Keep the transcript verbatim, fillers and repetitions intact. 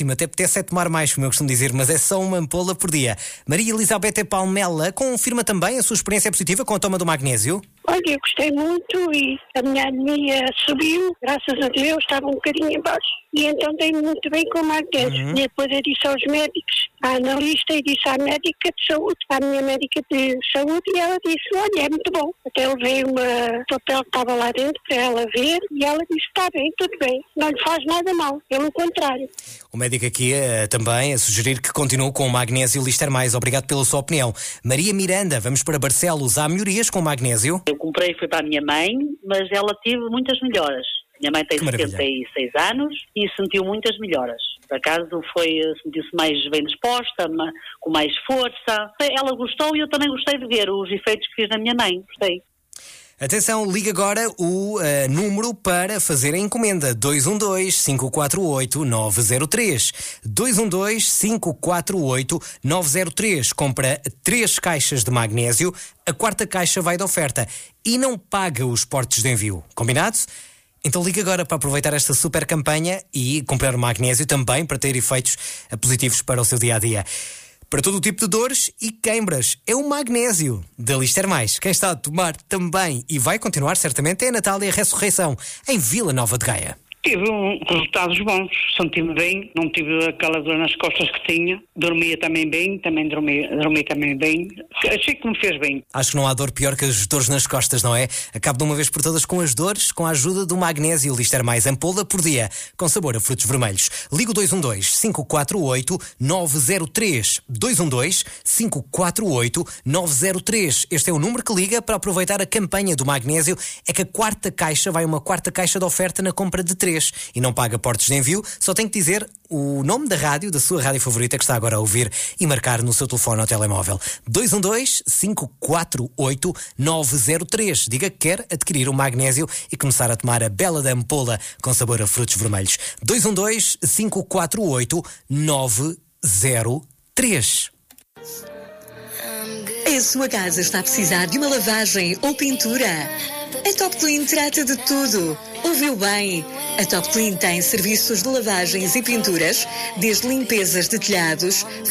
ótimo, até apetece é tomar mais, como eu costumo dizer, mas é só uma ampola por dia. Maria Elizabeth Palmela confirma também a sua experiência positiva com a toma do magnésio? Olha, eu gostei muito e a minha anemia subiu, graças a Deus, estava um bocadinho em baixo. E então dei-me muito bem com o magnésio. Uhum. E depois eu disse aos médicos, à analista e disse à médica de saúde, à minha médica de saúde, e ela disse, olha, é muito bom. Até eu levei uma papel que estava lá dentro para ela ver e ela disse, está bem, tudo bem, não lhe faz nada mal, pelo contrário. O médico aqui uh, também a sugerir que continue com o magnésio Lister Mais. Obrigado pela sua opinião. Maria Miranda, vamos para Barcelos. Há melhorias com o magnésio? Eu comprei, foi para a minha mãe, mas ela teve muitas melhoras. Minha mãe tem setenta e seis anos e sentiu muitas melhoras. Por acaso foi, sentiu-se mais bem disposta, com mais força. Ela gostou e eu também gostei de ver os efeitos que fiz na minha mãe. Gostei. Atenção, liga agora o uh, número para fazer a encomenda. dois um dois, cinco quatro oito, nove zero três. dois um dois, cinco quatro oito, nove zero três. Compra três caixas de magnésio. A quarta caixa vai de oferta. E não paga os portos de envio. Combinado? Então liga agora para aproveitar esta super campanha e comprar o magnésio também para ter efeitos positivos para o seu dia-a-dia. Para todo o tipo de dores e queimbras, é o magnésio da Lister Mais. Quem está a tomar também e vai continuar certamente é a Natália Ressurreição, em Vila Nova de Gaia. Tive um, resultados bons, senti-me bem, não tive aquela dor nas costas que tinha, dormia também bem, também dormi, dormi também bem, achei que me fez bem. Acho que não há dor pior que as dores nas costas, não é? Acabe de uma vez por todas com as dores, com a ajuda do magnésio Lister Mais, ampola por dia, com sabor a frutos vermelhos. Ligo dois um dois, cinco quatro oito, nove zero três, dois um dois, cinco quatro oito, nove zero três. Este é o número que liga para aproveitar a campanha do magnésio, é que a quarta caixa vai uma quarta caixa de oferta na compra de três. E não paga portos de envio, só tem que dizer o nome da rádio, da sua rádio favorita que está agora a ouvir e marcar no seu telefone ou telemóvel. dois um dois, cinco quatro oito, nove zero três. Diga que quer adquirir o magnésio e começar a tomar a bela da ampola com sabor a frutos vermelhos. dois um dois, cinco quatro oito, nove zero três. A sua casa está a precisar de uma lavagem ou pintura? A Top Clean trata de tudo. Ouviu bem? A Top Clean tem serviços de lavagens e pinturas, desde limpezas de telhados,